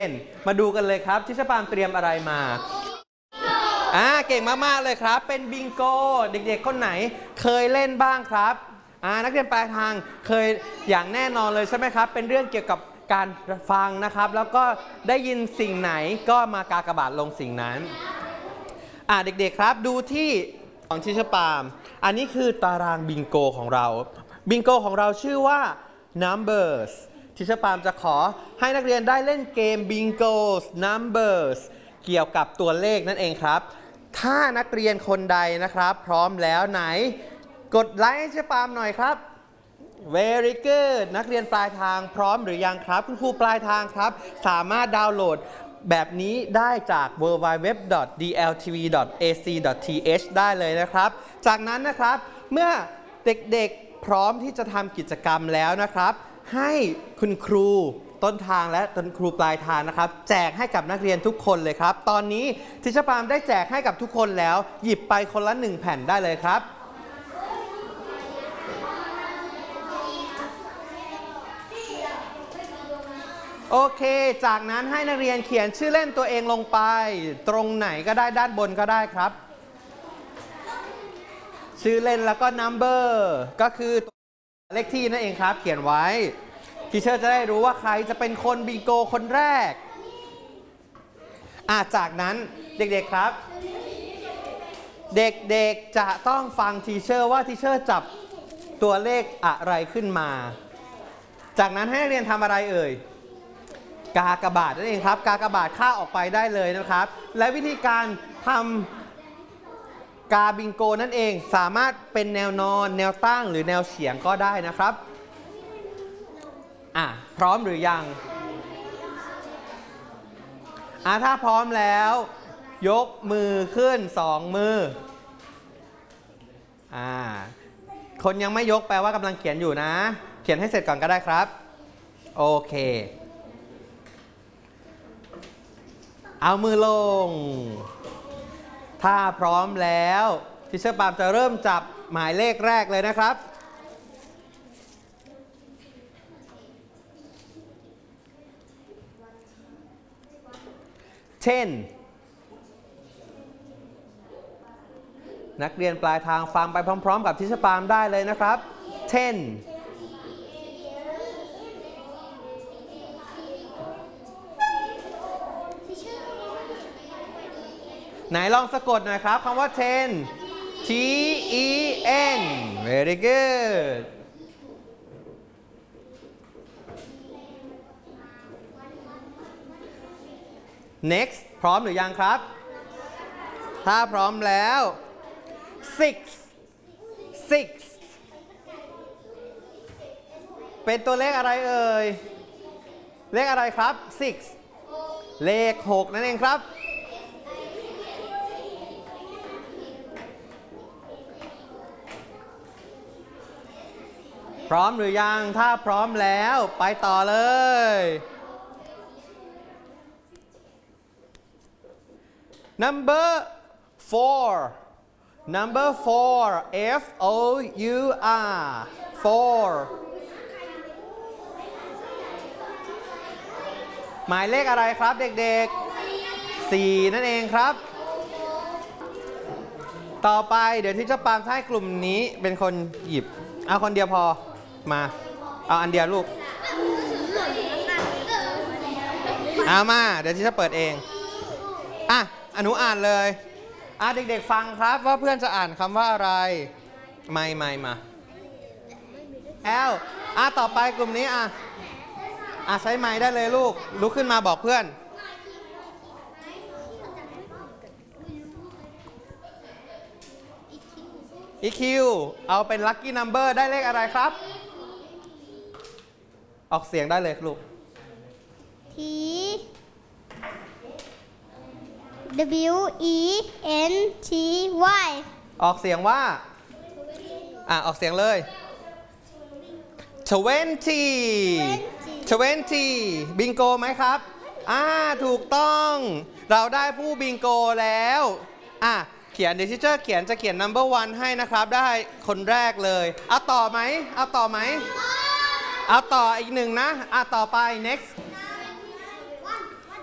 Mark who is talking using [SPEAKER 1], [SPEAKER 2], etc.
[SPEAKER 1] มาดูกันเลยครับทิชปามเตรียมอะไรมาเก่งมากๆเลยครับเป็นบิงโกเด็กๆคนไหนเคยเล่นบ้างครับนักเรียนปลายทางเคยอย่างแน่นอนเลยใช่ไหมครับเป็นเรื่องเกี่ยวกับการฟังนะครับแล้วก็ได้ยินสิ่งไหนก็มากากบาทลงสิ่งนั้นเด็กๆครับดูที่ของทิชปามอันนี้คือตารางบิงโกของเราบิงโกของเราชื่อว่า numbers ทิชปามจะขอให้นักเรียนได้เล่นเกม bingo numbers เกี่ยวกับตัวเลขนั่นเองครับถ้านักเรียนคนใดนะครับพร้อมแล้วไหนกดไลค์ให้ทิชปามหน่อยครับ very good นักเรียนปลายทางพร้อมหรือยังครับคุณครูปลายทางครับสามารถดาวน์โหลดแบบนี้ได้จาก www.dltv.ac.th ได้เลยนะครับจากนั้นนะครับเมื่อเด็กๆพร้อมที่จะทำกิจกรรมแล้วนะครับให้คุณครูต้นทางและคุณครูปลายทางนะครับแจกให้กับนักเรียนทุกคนเลยครับตอนนี้ทิชปามได้แจกให้กับทุกคนแล้วหยิบไปคนละ1แผ่นได้เลยครับโอเคจากนั้นให้นักเรียนเขียนชื่อเล่นตัวเองลงไปตรงไหนก็ได้ด้านบนก็ได้ครับชื่อเล่นแล้วก็ number ก็คือเลขที่นั่นเองครับเขียนไว้ทีเชอร์จะได้รู้ว่าใครจะเป็นคนบิงโกคนแรกจากนั้นเด็กๆครับเด็กๆจะต้องฟังทีเชอร์ว่าทีเชอร์จับตัวเลขอะไรขึ้นมาจากนั้นให้นักเรียนทำอะไรเอ่ยกากบาทนั่นเองครับกากบาทค่าออกไปได้เลยนะครับและวิธีการทำกาบิงโกนั่นเองสามารถเป็นแนวนอนแนวตั้งหรือแนวเฉียงก็ได้นะครับพร้อมหรือยังถ้าพร้อมแล้วยกมือขึ้น2มือคนยังไม่ยกแปลว่ากำลังเขียนอยู่นะเขียนให้เสร็จก่อนก็ได้ครับโอเคเอามือลงถ้าพร้อมแล้วทิเชอร์ปามจะเริ่มจับหมายเลขแรกเลยนะครับเช่นนักเรียนปลายทางฟังไปพร้อมๆกับทิเชอร์ปามได้เลยนะครับเช่นไหนลองสะกดหน่อยครับคำว่า ten T E N very good next พร้อมหรือยังครับถ้าพร้อมแล้ว six เป็นตัวเลขอะไรเอ่ยเลขอะไรครับ six เลข6นั่นเองครับพร้อมหรือยังถ้าพร้อมแล้วไปต่อเลย number 4 F O U R หมายเลขอะไรครับเด็กๆ4นั่นเองครับต่อไปเดี๋ยวที่จะปามให้กลุ่มนี้เป็นคนหยิบเอาคนเดียวพอมาเอาอันเดียวลูกเอามาเดี๋ยวที่จะเปิดเองอนุอ่านเลยเด็กๆฟังครับว่าเพื่อนจะอ่านคำว่าอะไรไม่มาต่อไปกลุ่มนี้ใช้ไม้ได้เลยลูกลุกขึ้นมาบอกเพื่อนEQ เอาเป็น lucky number ได้เลขอะไรครับออกเสียงได้เลยลูก
[SPEAKER 2] T W E N T Y
[SPEAKER 1] ออกเสียงว่าออกเสียงเลย20บิงโกไหมครับถูกต้องเราได้ผู้บิงโกแล้วเขียนเดี๋ยวทีเชอร์จะเขียน number 1 ให้นะครับได้คนแรกเลยเอาต่อไหมเอาต่ออีกหนึ่งนะต่อไป next